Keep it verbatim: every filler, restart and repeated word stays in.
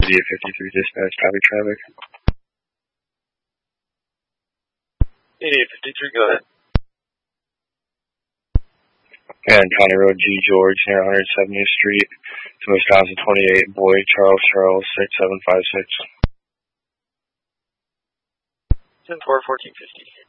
eight fifty-three dispatch, copy traffic. eighty-eight fifty-three, go ahead. And County Road G George near one hundred seventieth Street to Wisconsin twenty-eight, boy Charles Charles six seven five six. ten four fourteen fifty.